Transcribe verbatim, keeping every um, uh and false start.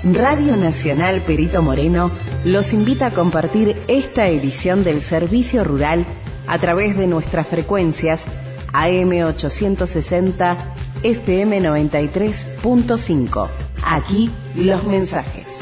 Radio Nacional Perito Moreno los invita a compartir esta edición del Servicio Rural a través de nuestras frecuencias A M ochocientos sesenta, F M noventa y tres punto cinco. Aquí los mensajes.